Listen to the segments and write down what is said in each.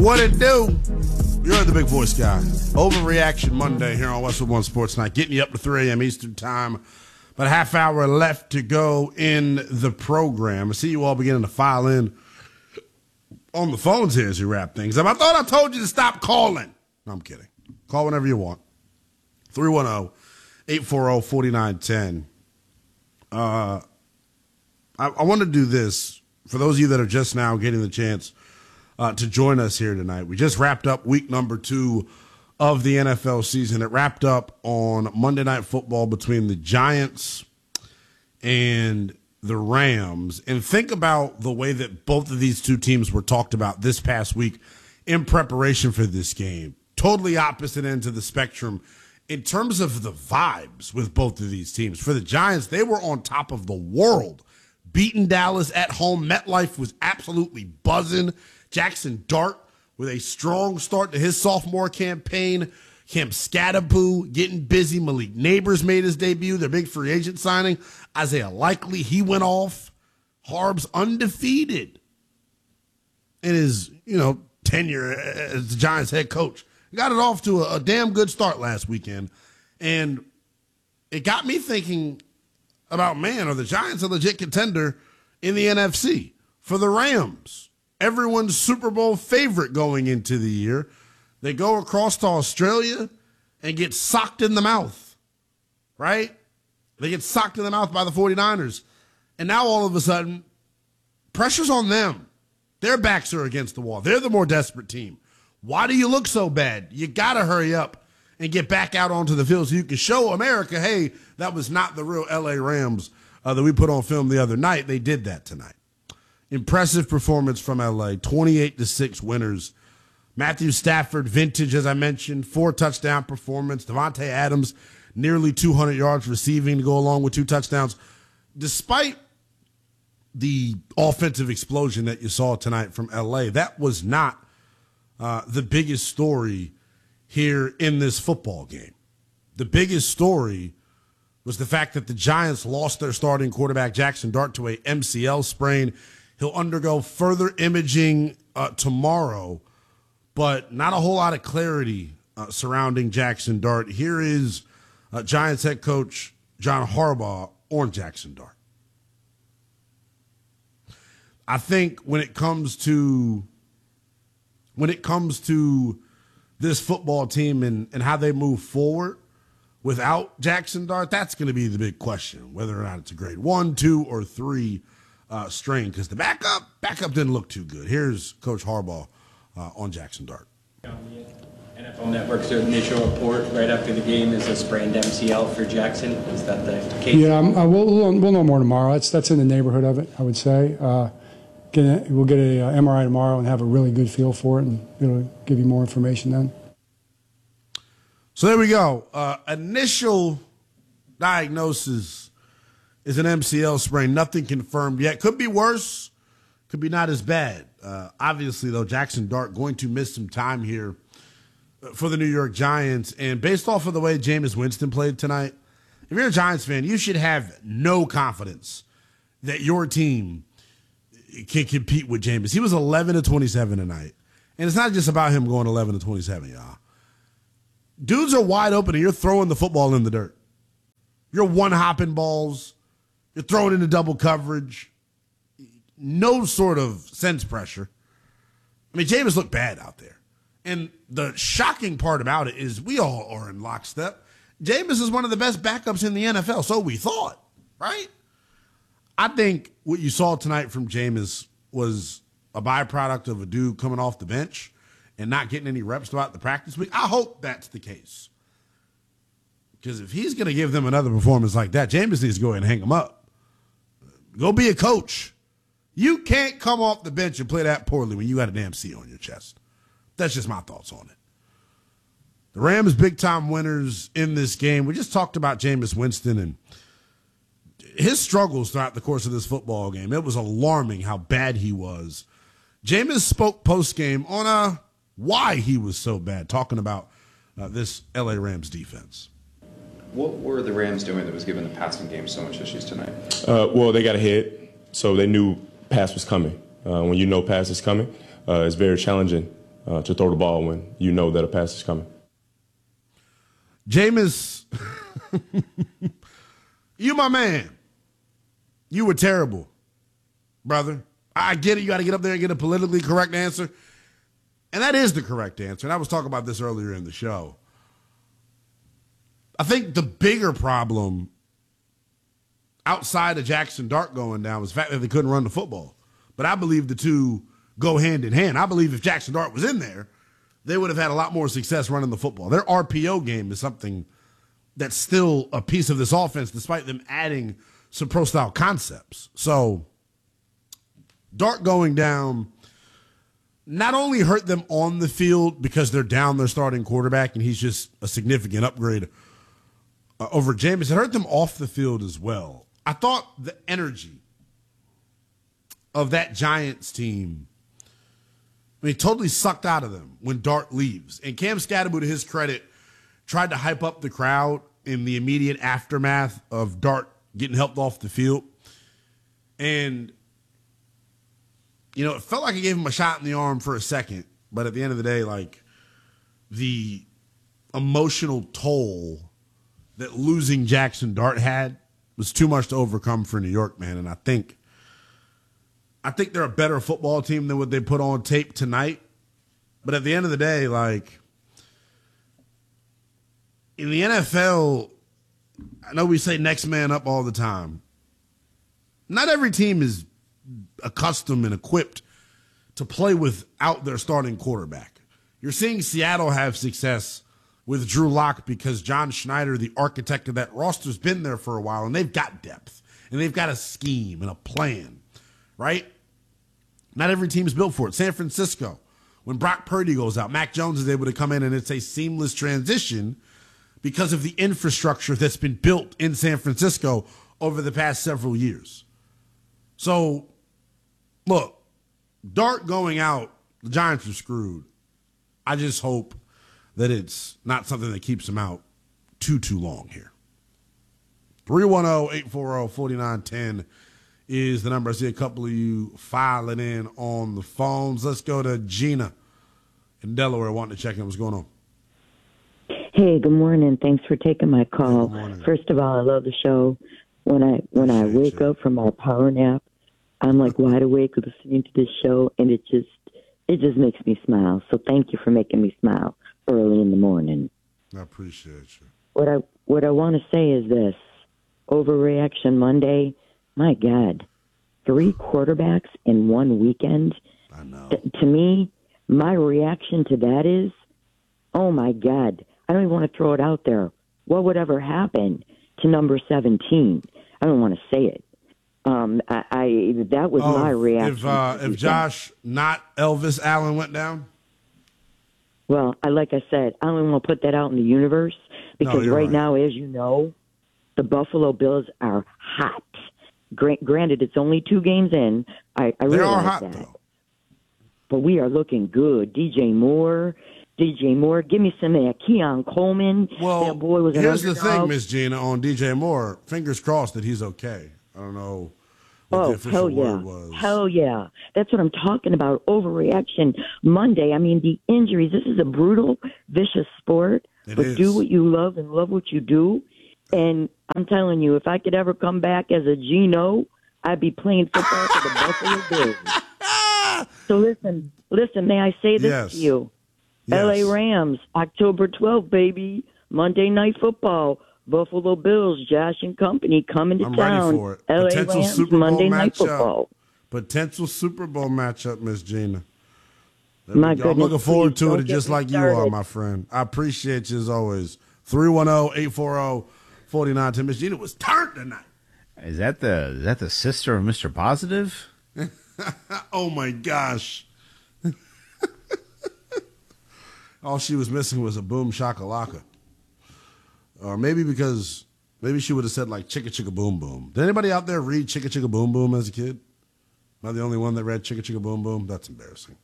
What it do? You're the big voice guy. Overreaction Monday here on Westwood One Sports Night, getting you up to 3 a.m. Eastern Time. About a half hour left to go in the program. I see you all beginning to file in on the phones here as we wrap things up. I thought I told you to stop calling. No, I'm kidding. Call whenever you want. 310-840-4910. I want to do this for those of you that are just now getting the chance to join us here tonight. We just wrapped up week number 2 of the NFL season. It wrapped up on Monday Night Football between the Giants and the Rams. And think about the way that both of these two teams were talked about this past week in preparation for this game. Totally opposite ends of the spectrum in terms of the vibes with both of these teams. For the Giants, they were on top of the world. Beating Dallas at home. MetLife was absolutely buzzing. Jackson Dart with a strong start to his sophomore campaign. Cam Scatterpoo getting busy. Malik Neighbors made his debut, their big free agent signing. Isaiah Likely, he went off. Harb's undefeated in his, tenure as the Giants head coach. Got it off to a damn good start last weekend. And it got me thinking about, man, are the Giants a legit contender in the NFC? For the Rams, everyone's Super Bowl favorite going into the year. They go across to Australia and get socked in the mouth, right? They get socked in the mouth by the 49ers. And now all of a sudden, pressure's on them. Their backs are against the wall. They're the more desperate team. Why do you look so bad? You got to hurry up and get back out onto the field so you can show America, hey, that was not the real L.A. Rams that we put on film the other night. They did that tonight. Impressive performance from L.A., 28-6 winners. Matthew Stafford, vintage, as I mentioned, 4 touchdown performance. Devontae Adams, nearly 200 yards receiving to go along with 2 touchdowns. Despite the offensive explosion that you saw tonight from L.A., that was not the biggest story here in this football game. The biggest story was the fact that the Giants lost their starting quarterback, Jackson Dart, to a MCL sprain. He'll undergo further imaging tomorrow, but not a whole lot of clarity surrounding Jackson Dart. Here is Giants head coach John Harbaugh on Jackson Dart. I think when it comes to this football team and how they move forward without Jackson Dart, that's going to be the big question, whether or not it's a grade 1, 2, or 3 strain, because the backup didn't look too good. Here's Coach Harbaugh on Jackson Dart. NFL Network's initial report right after the game is a sprained MCL for Jackson. Is that the case? Yeah, we'll know more tomorrow. That's in the neighborhood of it, I would say. We'll get a MRI tomorrow and have a really good feel for it, and it'll give you more information then. So there we go. Initial diagnosis is an MCL sprain. Nothing confirmed yet. Could be worse. Could be not as bad. Obviously, though, Jackson Dart going to miss some time here for the New York Giants. And based off of the way Jameis Winston played tonight, if you're a Giants fan, you should have no confidence that your team can compete with Jameis. He was 11-27 tonight. And it's not just about him going 11-27, y'all. Dudes are wide open and you're throwing the football in the dirt. You're one-hopping balls. You're throwing into double coverage. No sort of sense pressure. I mean, Jameis looked bad out there. And the shocking part about it is we all are in lockstep. Jameis is one of the best backups in the NFL, so we thought, right? I think what you saw tonight from Jameis was a byproduct of a dude coming off the bench and not getting any reps throughout the practice week. I hope that's the case. Because if he's going to give them another performance like that, Jameis needs to go ahead and hang him up. Go be a coach. You can't come off the bench and play that poorly when you got a damn C on your chest. That's just my thoughts on it. The Rams big-time winners in this game. We just talked about Jameis Winston and his struggles throughout the course of this football game. It was alarming how bad he was. Jameis spoke post-game on why he was so bad, talking about this L.A. Rams defense. What were the Rams doing that was giving the passing game so much issues tonight? Well, they got a hit, so they knew pass was coming. When you know pass is coming, it's very challenging to throw the ball when you know that a pass is coming. Jameis, you my man. You were terrible, brother. I get it. You got to get up there and get a politically correct answer. And that is the correct answer. And I was talking about this earlier in the show. I think the bigger problem outside of Jackson Dart going down was the fact that they couldn't run the football. But I believe the two go hand in hand. I believe if Jackson Dart was in there, they would have had a lot more success running the football. Their RPO game is something that's still a piece of this offense, despite them adding some pro-style concepts. So Dart going down not only hurt them on the field because they're down their starting quarterback and he's just a significant upgrade over Jameis, it hurt them off the field as well. I thought the energy of that Giants team, totally sucked out of them when Dart leaves. And Cam Scatterbo, to his credit, tried to hype up the crowd in the immediate aftermath of Dart getting helped off the field. And, it felt like it gave him a shot in the arm for a second. But at the end of the day, the emotional toll that losing Jackson Dart had was too much to overcome for New York, man. And I think they're a better football team than what they put on tape tonight. But at the end of the day, in the NFL, I know we say next man up all the time. Not every team is accustomed and equipped to play without their starting quarterback. You're seeing Seattle have success with Drew Lock because John Schneider, the architect of that roster, has been there for a while, and they've got depth, and they've got a scheme and a plan, right? Not every team is built for it. San Francisco, when Brock Purdy goes out, Mac Jones is able to come in, and it's a seamless transition because of the infrastructure that's been built in San Francisco over the past several years. So, look, Dart going out, the Giants are screwed. I just hope that it's not something that keeps them out too long here. 310-840-4910 is the number. I see a couple of you filing in on the phones. Let's go to Gina in Delaware wanting to check in. What's going on? Hey, good morning. Thanks for taking my call. Good morning. First of all, I love the show. When I wake up from my power nap, I'm wide awake listening to this show, and it just makes me smile. So thank you for making me smile early in the morning. I appreciate you. What I want to say is this: Overreaction Monday. My God, 3 quarterbacks in one weekend. I know. To me, my reaction to that is, oh my God, I don't even want to throw it out there. What would ever happen to number 17? I don't want to say it. That was my reaction. If Josh, not Elvis Allen, went down? Well, like I said, I don't even want to put that out in the universe because right now, as you know, the Buffalo Bills are hot. Granted, it's only 2 games in. I they realize are hot, that. though. But we are looking good. DJ Moore, give me some of that. Keon Coleman. Well, that boy was here's an the thing, underdog. Miss Gina, on DJ Moore. Fingers crossed that he's okay. I don't know what the official word was. Hell yeah. That's what I'm talking about. Overreaction Monday. I mean, the injuries. This is a brutal, vicious sport. It but is. do what you love and love what you do. And I'm telling you, if I could ever come back as a Geno, I'd be playing football for the Buffalo Bills. So listen, may I say this to you? Yes. LA Rams, October 12th, baby. Monday Night Football. Buffalo Bills, Josh and company coming to I'm town. ready for it. LA Potential Rams, Super Bowl Monday Night matchup. Football. Potential Super Bowl matchup, Miss Gina. There My we go. I'm goodness, looking forward please to don't it get just me like you are, started. my friend. I appreciate you as always. 310-840-4910. Miss Gina was turned tonight. Is that the sister of Mr. Positive? Oh, my gosh. All she was missing was a boom shakalaka. Or maybe she would have said chicka chicka boom boom. Did anybody out there read chicka chicka boom boom as a kid? Am I the only one that read chicka chicka boom boom? That's embarrassing.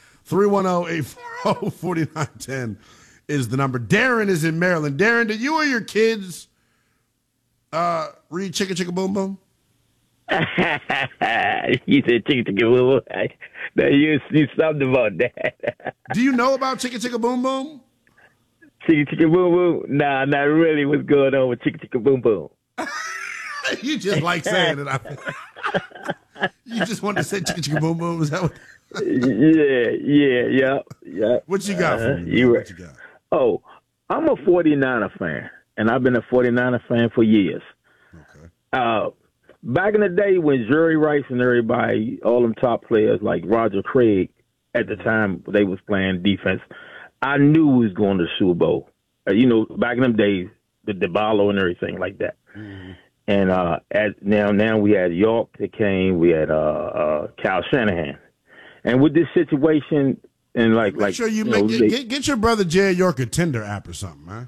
310-840-4910 is the number. Darren is in Maryland. Darren, did you or your kids read chicka chicka boom boom? You said chicken chicken boom boom. Now you something about that. Do you know about Chicka Chicka Boom Boom? Chicken chicken boom boom. Nah, not really. What's going on with chicken chicken boom boom? You just like saying it. You just wanted to say Chicka Chicka Boom Boom. Is that what? Yeah. What you got for me? You What you got? Oh, I'm a 49er fan, and I've been a 49er fan for years. Okay. Back in the day when Jerry Rice and everybody, all them top players like Roger Craig, at the time they was playing defense, I knew we was going to the Super Bowl. Back in them days, the DeBarlo and everything like that. Mm-hmm. And now we had York that came, we had Kyle Shanahan, and with this situation and Make sure get your brother Jared York a Tinder app or something, man.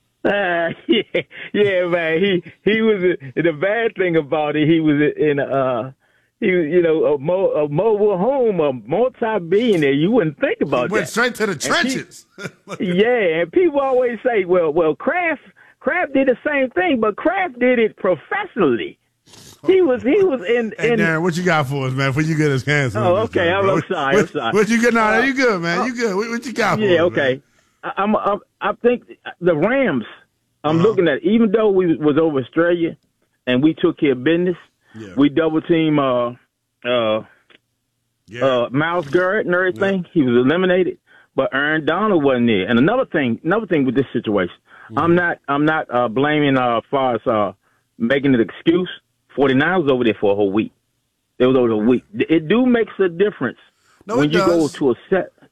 Yeah, man. He was the bad thing about it. He was in a mobile home, a multi-billionaire. You wouldn't think about that. Went straight to the trenches. And people always say, well, Kraft did the same thing, but Kraft did it professionally. He was in. Hey, Darren, what you got for us, man? Before you get his hands. Oh, okay. I'm sorry. What you got? No, you good, man. You good. What you got for us? Yeah, okay. Man? I think the Rams. I'm looking at, even though we was over Australia and we took care of business, we double team Miles Garrett and everything. Yeah. He was eliminated, but Aaron Donald wasn't there. And another thing with this situation, I'm not blaming as far as making an excuse. 49 was over there for a whole week. It was over a week. It do makes a difference when you go to a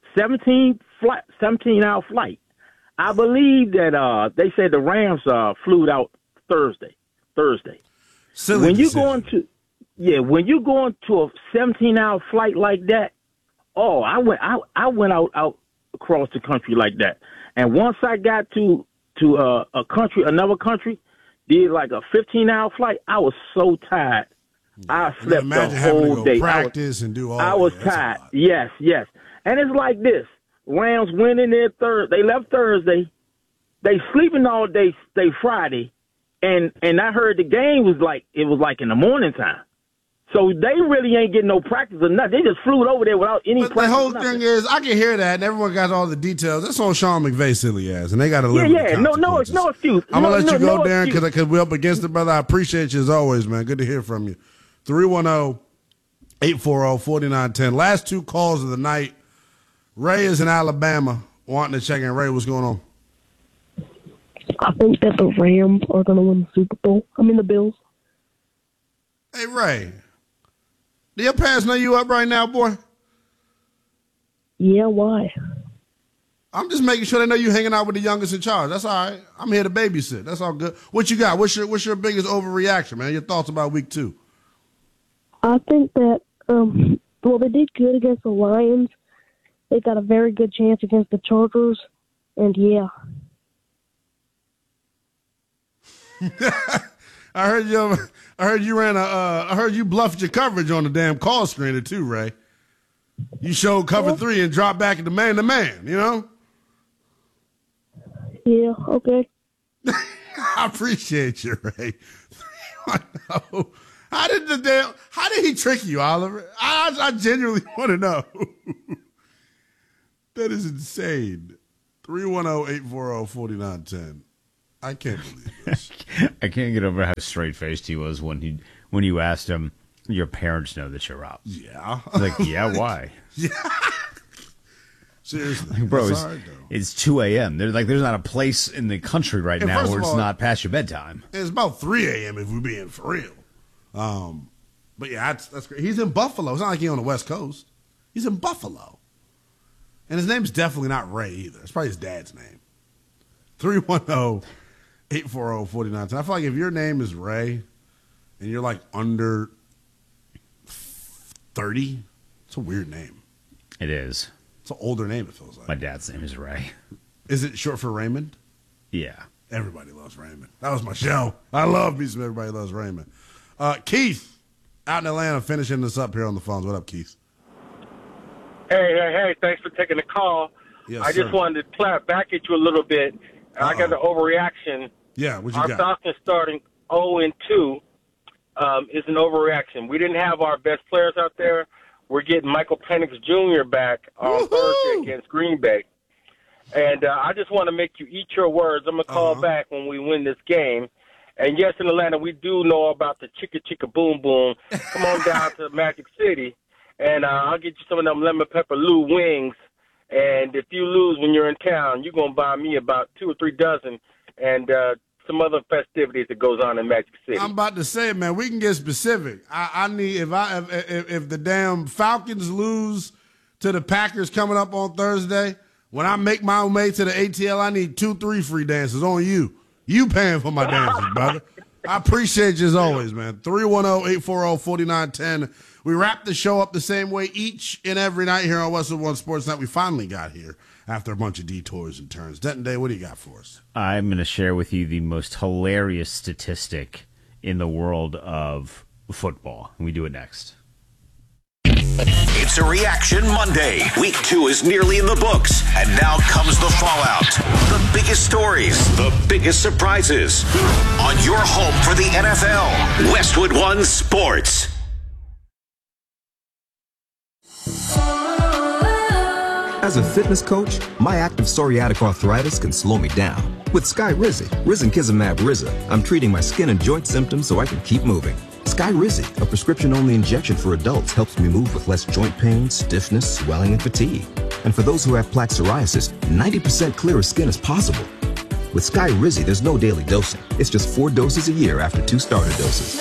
17-hour flight. I believe that they said the Rams flew out Thursday. Silly when decision. When you go into a 17-hour flight like that, I went out across the country like that. And once I got to another country, did like a 15-hour flight, I was so tired. I slept the whole day. Practice and do all. I was tired. Yes. And it's like this. Rams went in there Thursday. They left Thursday. They sleeping all day Friday, and I heard the game was like in the morning time. So they really ain't getting no practice or nothing. They just flew over there without any practice. The whole thing is, I can hear that, and everyone got all the details. That's on Sean McVay silly ass, and they got to live with the consequences. No excuse. I'm going to let you go, Darren, because we're up against it, brother. I appreciate you as always, man. Good to hear from you. 310-840-4910. Last two calls of the night. Ray is in Alabama wanting to check in. Ray, what's going on? I think that the Rams are going to win the Super Bowl. The Bills. Hey, Ray. Do your parents know you up right now, boy? Yeah, why? I'm just making sure they know you hanging out with the youngest in charge. That's all right. I'm here to babysit. That's all good. What you got? What's your biggest overreaction, man? Your thoughts about week 2? I think that, they did good against the Lions. They got a very good chance against the Chargers, and yeah. I heard you bluffed your coverage on the damn call screener too, Ray. You showed cover 3 and dropped back into man-to-man, you know? Yeah, okay. I appreciate you, Ray. How did he trick you, Oliver? I genuinely want to know. That is insane. 310-840-4910. I can't believe this. I can't get over how straight-faced he was when you asked him, your parents know that you're out. Yeah. Like, yeah, why? Yeah. Seriously. Like, bro, That's it's 2 a.m. There's not a place in the country right now where it's not past your bedtime. It's about 3 a.m. if we're being for real. But yeah, that's great. He's in Buffalo. It's not like he's on the West Coast. He's in Buffalo. And his name's definitely not Ray either. It's probably his dad's name. 310-840-4910. I feel like if your name is Ray and you're like under 30, it's a weird name. It is. It's an older name, it feels like. My dad's name is Ray. Is it short for Raymond? Yeah. Everybody loves Raymond. That was my show. I love me some Everybody Loves Raymond. Keith, out in Atlanta, finishing this up here on the phones. What up, Keith? Hey, thanks for taking the call. Yes, I just wanted to clap back at you a little bit. I got an overreaction. Yeah, what you Our got? Falcons starting 0-2, is an overreaction. We didn't have our best players out there. We're getting Michael Penix Jr. back on Thursday against Green Bay. And I just want to make you eat your words. I'm going to call back when we win this game. And, yes, in Atlanta, we do know about the chicka chicka boom boom. Come on down to Magic City, and I'll get you some of them lemon pepper Lou wings. And if you lose when you're in town, you're going to buy me about 2 or 3 dozen and some other festivities that goes on in Magic City. I'm about to say, man, we can get specific. I need if the damn Falcons lose to the Packers coming up on Thursday, when I make my way to the ATL, I need 2-3 free dances on you. You paying for my dances, brother. I appreciate you as always, man. 310-840-4910. We wrap the show up the same way each and every night here on Westwood One Sports Night. We finally got here after a bunch of detours and turns. Denton Day, what do you got for us? I'm going to share with you the most hilarious statistic in the world of football. We do it next. It's a Reaction Monday. Week 2 is nearly in the books, and now comes the fallout. The biggest stories, the biggest surprises. On your home for the NFL, Westwood One Sports. As a fitness coach, my active psoriatic arthritis can slow me down. With Skyrizi, Risankizumab Riza, I'm treating my skin and joint symptoms so I can keep moving. Skyrizi, a prescription-only injection for adults, helps me move with less joint pain, stiffness, swelling, and fatigue. And for those who have plaque psoriasis, 90% clearer skin is possible. With Skyrizi, there's no daily dosing. It's just 4 doses a year after 2 starter doses.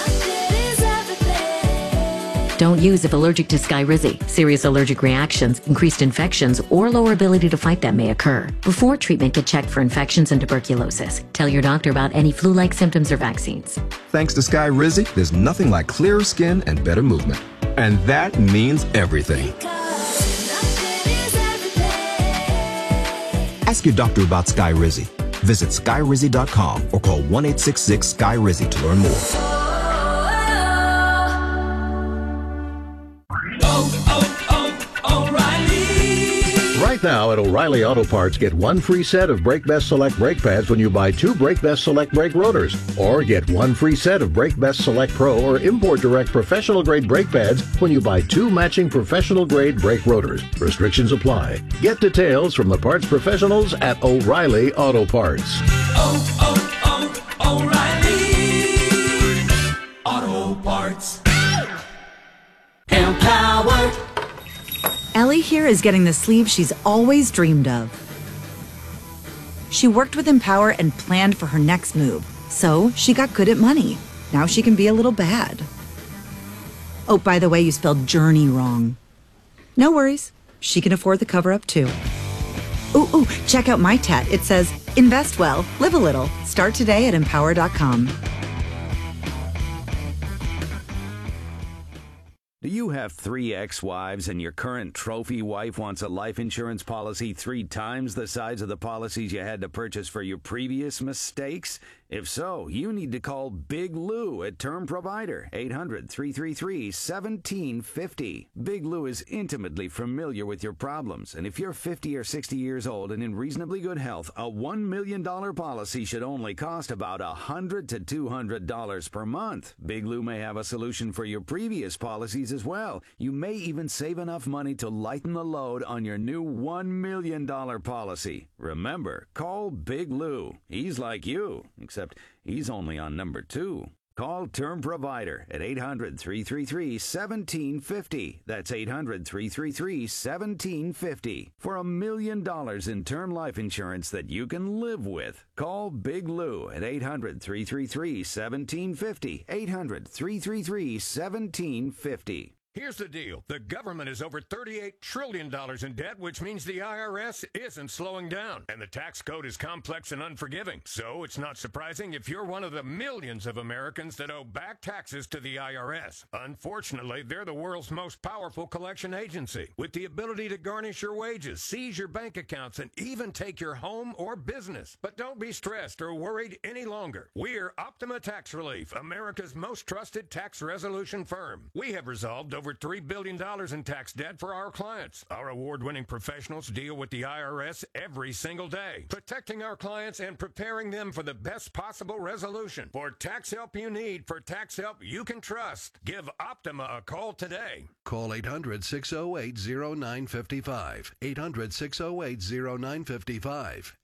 Don't use if allergic to Skyrizi. Serious allergic reactions, increased infections, or lower ability to fight them may occur. Before treatment, get checked for infections and tuberculosis. Tell your doctor about any flu-like symptoms or vaccines. Thanks to Skyrizi, there's nothing like clearer skin and better movement. And that means everything. Ask your doctor about Skyrizi. Visit Skyrizi.com or call 1-866-SKY-RIZI to learn more. Right now at O'Reilly Auto Parts, get 1 free set of Brake Best Select brake pads when you buy 2 Brake Best Select brake rotors. Or get 1 free set of Brake Best Select Pro or Import Direct professional grade brake pads when you buy 2 matching professional grade brake rotors. Restrictions apply. Get details from the parts professionals at O'Reilly Auto Parts. O'Reilly Auto Parts. Empowered. Ellie here is getting the sleeve she's always dreamed of. She worked with Empower and planned for her next move, so she got good at money. Now she can be a little bad. Oh, by the way, you spelled journey wrong. No worries. She can afford the cover-up, too. Ooh, check out my tat. It says, invest well, live a little. Start today at Empower.com. Do you have 3 ex-wives and your current trophy wife wants a life insurance policy 3 times the size of the policies you had to purchase for your previous mistakes? If so, you need to call Big Lou at Term Provider, 800-333-1750. Big Lou is intimately familiar with your problems, and if you're 50 or 60 years old and in reasonably good health, a $1 million policy should only cost about $100 to $200 per month. Big Lou may have a solution for your previous policies as well. You may even save enough money to lighten the load on your new $1 million policy. Remember, call Big Lou. He's like you, except he's only on number 2. Call Term Provider at 800-333-1750. That's 800-333-1750 for $1 million in term life insurance that you can live with. Call Big Lou at 800-333-1750. 800-333-1750. Here's the deal. The government is over $38 trillion in debt, which means the IRS isn't slowing down. And the tax code is complex and unforgiving. So it's not surprising if you're one of the millions of Americans that owe back taxes to the IRS. Unfortunately, they're the world's most powerful collection agency, with the ability to garnish your wages, seize your bank accounts, and even take your home or business. But don't be stressed or worried any longer. We're Optima Tax Relief, America's most trusted tax resolution firm. We have resolved over over $3 billion in tax debt for our clients. Our award-winning professionals deal with the IRS every single day, protecting our clients and preparing them for the best possible resolution. For tax help you need, for tax help you can trust, give Optima a call today. Call 800-608-0955. 800-608-0955.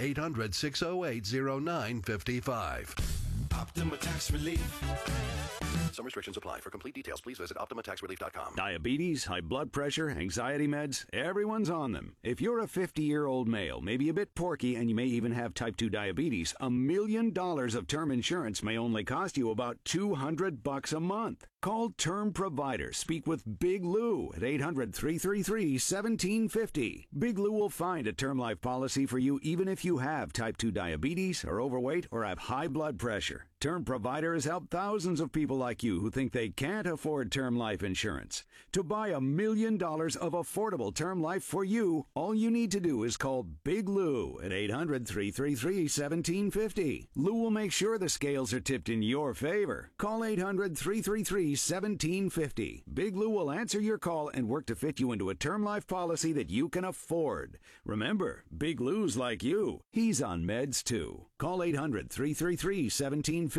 800-608-0955. Optima Tax Relief. Some restrictions apply. For complete details, please visit OptimaTaxRelief.com. Diabetes, high blood pressure, anxiety meds, everyone's on them. If you're a 50-year-old male, maybe a bit porky, and you may even have type 2 diabetes, $1 million of term insurance may only cost you about $200 a month. Call Term Provider. Speak with Big Lou at 800-333-1750. Big Lou will find a term life policy for you even if you have type 2 diabetes, are overweight, or have high blood pressure. Term Provider has helped thousands of people like you who think they can't afford term life insurance. To buy $1 million of affordable term life for you, all you need to do is call Big Lou at 800-333-1750. Lou will make sure the scales are tipped in your favor. Call 800-333-1750. Big Lou will answer your call and work to fit you into a term life policy that you can afford. Remember, Big Lou's like you. He's on meds too. Call 800-333-1750.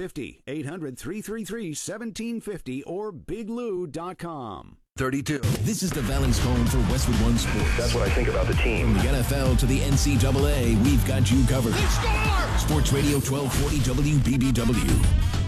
800-333-1750 or biglou.com. 32. This is the Valence home for Westwood One Sports. That's what I think about the team. From the NFL to the NCAA, we've got you covered. Sports Radio 1240 WBBW.